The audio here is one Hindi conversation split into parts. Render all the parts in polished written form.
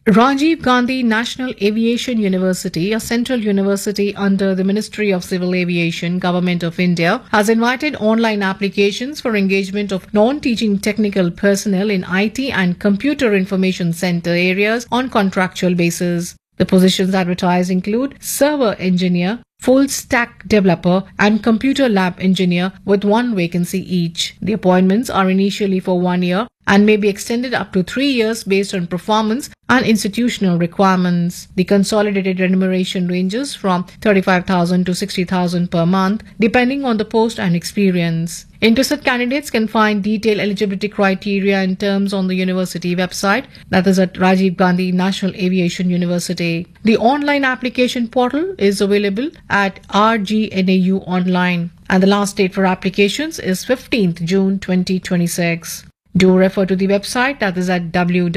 Rajiv Gandhi National Aviation University, a central university under the Ministry of Civil Aviation, Government of India, has invited online applications for engagement of non-teaching technical personnel in IT and computer information center areas on contractual basis. The positions advertised include server engineer, full stack developer, and computer lab engineer with one vacancy each. The appointments are initially for 1 year and may be extended up to 3 years based on performance and institutional requirements. The consolidated remuneration ranges from 35,000 to 60,000 per month, depending on the post and experience. Interested candidates can find detailed eligibility criteria and terms on the university website, that is at Rajiv Gandhi National Aviation University. The online application portal is available at RGNAU Online, and the last date for applications is 15th June 2026. Do refer to the website, that is at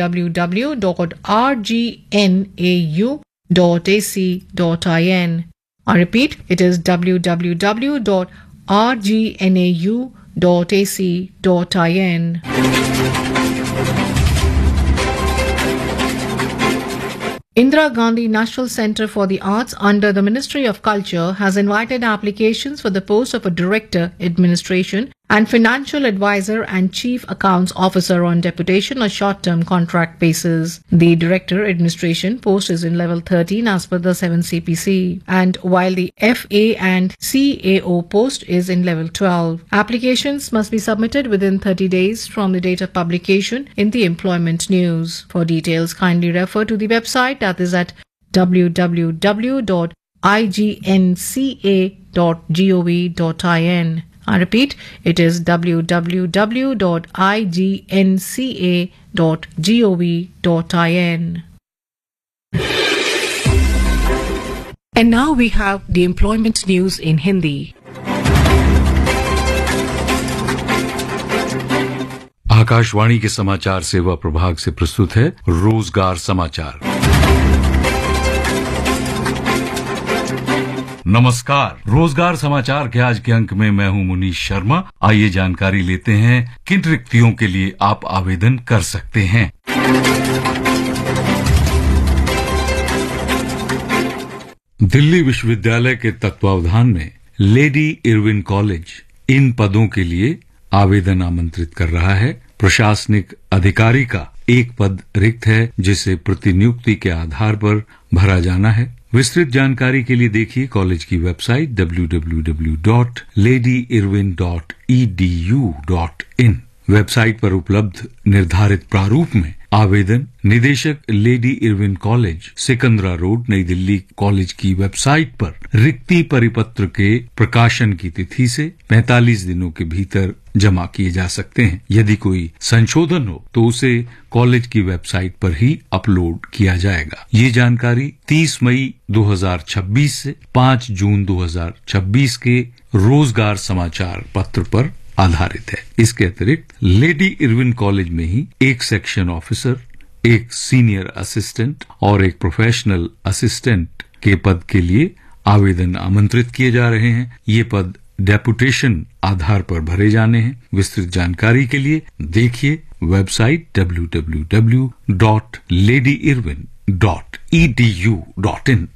www.rgnau.ac.in. I repeat, it is www.rgnau.ac.in. Indira Gandhi National Centre for the Arts under the Ministry of Culture has invited applications for the post of a Director, Administration and Financial Advisor and Chief Accounts Officer on deputation or short-term contract basis. The Director, Administration post is in level 13 as per the 7 CPC, and while the FA and CAO post is in level 12. Applications must be submitted within 30 days from the date of publication in the Employment News. For details, kindly refer to the website, that is at www.ignca.gov.in. I repeat, it is www.ignca.gov.in. And now we have the employment news in Hindi. Akashvani के समाचार सेवा प्रभाग से प्रस्तुत है रोजगार समाचार। नमस्कार, रोजगार समाचार के आज के अंक में मैं हूं मुनीश शर्मा। आइए जानकारी लेते हैं किन रिक्तियों के लिए आप आवेदन कर सकते हैं। दिल्ली विश्वविद्यालय के तत्वावधान में लेडी इरविन कॉलेज इन पदों के लिए आवेदन आमंत्रित कर रहा है। प्रशासनिक अधिकारी का एक पद रिक्त है, जिसे प्रतिनियुक्ति के आधार पर भरा जाना है। विस्तृत जानकारी के लिए देखिए कॉलेज की वेबसाइट www.ladyirwin.edu.in। वेबसाइट पर उपलब्ध निर्धारित प्रारूप में आवेदन निदेशक lady Irwin college, Sikandra road, नई दिल्ली कॉलेज की वेबसाइट पर रिक्ति परिपत्र के प्रकाशन की तिथि से 45 दिनों के भीतर जमा किए जा सकते हैं। यदि कोई संशोधन हो तो उसे कॉलेज की वेबसाइट पर ही अपलोड किया जाएगा। ये जानकारी 30 मई 2026 से 5 जून 2026 के रोजगार समाचार पत्र पर आधारित है। इसके अतिरिक्त लेडी इरविन कॉलेज में ही एक सेक्शन ऑफिसर, एक सीनियर असिस्टेंट और एक प्रोफेशनल असिस्टेंट के पद के लिए आवेदन आमंत्रित किए जा रहे हैं। ये पद डेपुटेशन आधार पर भरे जाने हैं। विस्तृत जानकारी के लिए देखिए website www.ladyirwin.edu.in।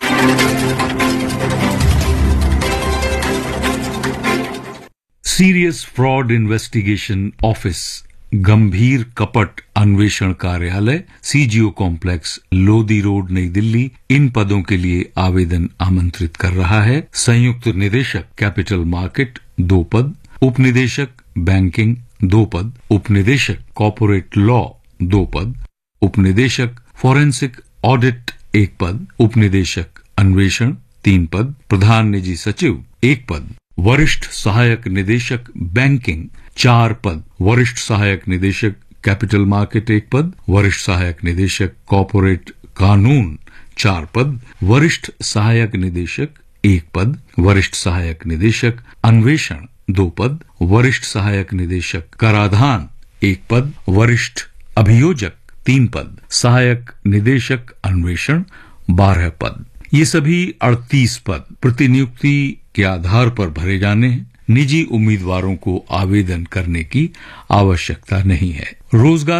Serious fraud investigation office गंभीर कपट अन्वेषण कार्यालय, सीजीओ कॉम्प्लेक्स, लोधी रोड, नई दिल्ली इन पदों के लिए आवेदन आमंत्रित कर रहा है। संयुक्त निदेशक कैपिटल मार्केट 2 पद, उपनिदेशक बैंकिंग 2 पद, उपनिदेशक कॉर्पोरेट लॉ 2 पद, उपनिदेशक फॉरेंसिक ऑडिट 1 पद, उपनिदेशक अन्वेषण 3 पद, प्रधान निजी सचिव 1 पद, वरिष्ठ सहायक निदेशक बैंकिंग 4 पद, वरिष्ठ सहायक निदेशक कैपिटल मार्केट 1 पद, वरिष्ठ सहायक निदेशक कॉर्पोरेट कानून 4 पद, वरिष्ठ सहायक निदेशक 1 पद, वरिष्ठ सहायक निदेशक अन्वेषण 2 पद, वरिष्ठ सहायक निदेशक कराधान 1 पद, वरिष्ठ अभियोजक 3 पद, सहायक निदेशक अन्वेषण 12 पद। ये सभी 38 पद प्रतिनियुक्ति के आधार पर भरे जाने हैं। निजी उम्मीदवारों को आवेदन करने की आवश्यकता नहीं है। रोजगार